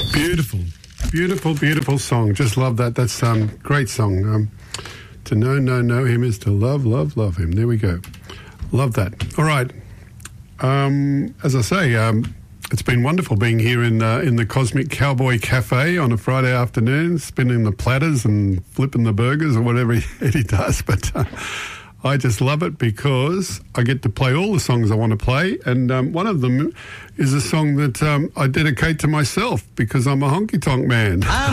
Beautiful, beautiful, beautiful song. Just love that. That's great song. To know him is to love him. There we go. Love that. All right. As I say, it's been wonderful being here in the Cosmic Cowboy Cafe on a Friday afternoon, spinning the platters and flipping the burgers or whatever he does. But I just love it because I get to play all the songs I want to play. And one of them is a song that I dedicate to myself because I'm a honky-tonk man.